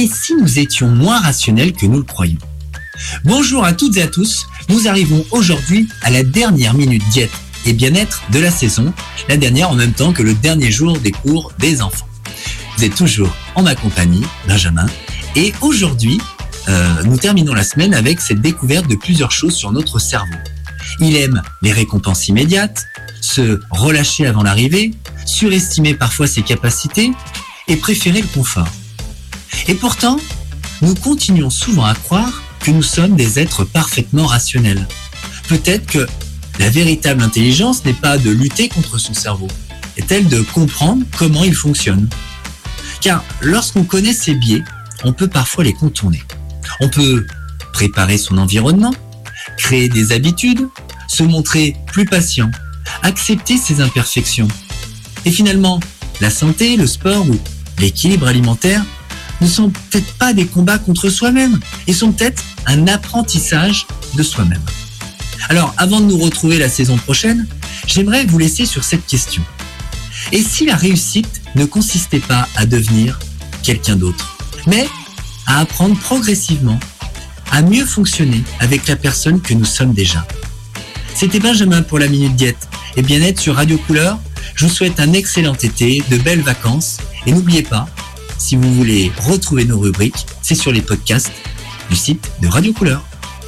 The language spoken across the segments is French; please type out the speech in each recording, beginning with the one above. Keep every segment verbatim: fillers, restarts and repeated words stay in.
Et si nous étions moins rationnels que nous le croyons? Bonjour à toutes et à tous, nous arrivons aujourd'hui à la dernière minute diète et bien-être de la saison, la dernière en même temps que le dernier jour des cours des enfants. Vous êtes toujours en ma compagnie, Benjamin, et aujourd'hui, euh, nous terminons la semaine avec cette découverte de plusieurs choses sur notre cerveau. Il aime les récompenses immédiates, se relâcher avant l'arrivée, surestimer parfois ses capacités et préférer le confort. Et pourtant, nous continuons souvent à croire que nous sommes des êtres parfaitement rationnels. Peut-être que la véritable intelligence n'est pas de lutter contre son cerveau, est-elle de comprendre comment il fonctionne. Car lorsqu'on connaît ses biais, on peut parfois les contourner. On peut préparer son environnement, créer des habitudes, se montrer plus patient, accepter ses imperfections. Et finalement, la santé, le sport ou l'équilibre alimentaire ne sont peut-être pas des combats contre soi-même, ils sont peut-être un apprentissage de soi-même. Alors, avant de nous retrouver la saison prochaine, j'aimerais vous laisser sur cette question. Et si la réussite ne consistait pas à devenir quelqu'un d'autre, mais à apprendre progressivement à mieux fonctionner avec la personne que nous sommes déjà? C'était Benjamin pour la Minute Diète et Bien-être sur Radio Couleur. Je vous souhaite un excellent été, de belles vacances et n'oubliez pas, si vous voulez retrouver nos rubriques, c'est sur les podcasts du site de Radio Couleur.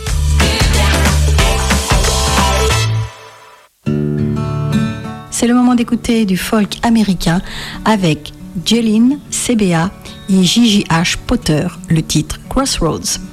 C'est le moment d'écouter du folk américain avec Jeline C B A et J J H Potter, le titre Crossroads.